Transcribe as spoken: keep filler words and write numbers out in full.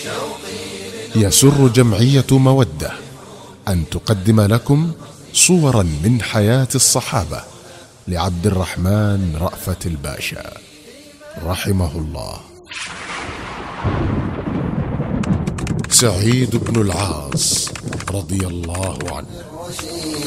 يسر جمعية مودة أن تقدم لكم صورا من حياة الصحابة لعبد الرحمن رأفت الباشا رحمه الله. سعيد بن العاص رضي الله عنه